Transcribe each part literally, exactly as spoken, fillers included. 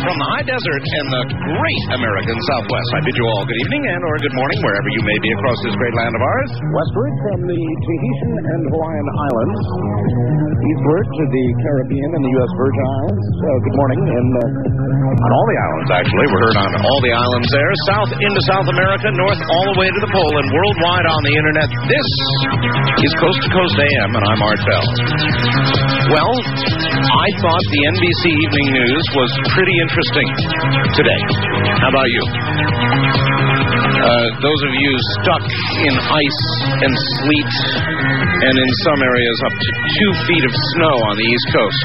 From the high desert and the great American Southwest, I bid you all good evening and or good morning, wherever you may be across this great land of ours. Westward from the Tahitian and Hawaiian Islands, eastward to the Caribbean and the U S Virgin Islands. Uh, good morning. And uh, on all the islands, actually. We're heard on all the islands there. South into South America, north all the way to the pole, and worldwide on the internet. This is Coast to Coast A M, and I'm Art Bell. Well, I thought the N B C Evening News was pretty interesting today. How about you? Uh, those of you stuck in ice and sleet, and in some areas up to two feet of snow on the East Coast.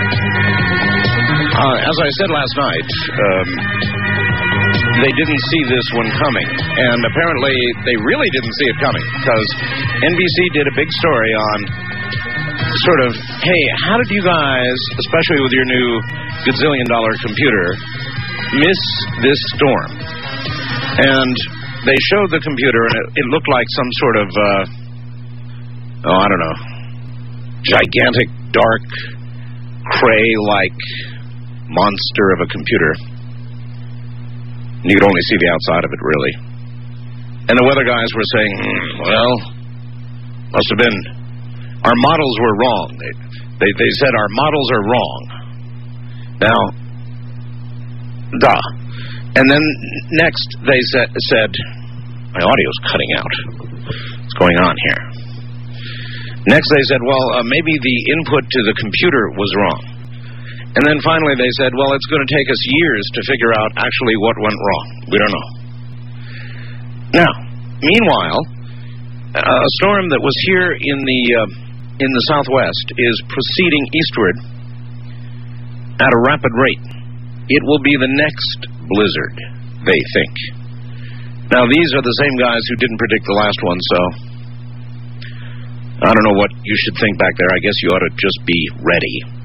Uh, as I said last night, um, they didn't see this one coming, and apparently they really didn't see it coming, because N B C did a big story on sort of, hey, how did you guys, especially with your new gazillion dollar computer, miss this storm? And they showed the computer, and it, it looked like some sort of, uh, oh, I don't know, gigantic, dark, cray-like monster of a computer. You could only see the outside of it, really. And the weather guys were saying, mm, well, must have been, our models were wrong. They, they, they said our models are wrong. Now, duh. And then next they said, said my audio's cutting out. What's going on here? Next they said, well, uh, maybe the input to the computer was wrong. And then finally they said, well, it's going to take us years to figure out actually what went wrong. We don't know. Now, meanwhile, a storm that was here in the uh, in the Southwest is proceeding eastward at a rapid rate. It will be the next blizzard, they think. Now, these are the same guys who didn't predict the last one, so I don't know what you should think back there. I guess you ought to just be ready.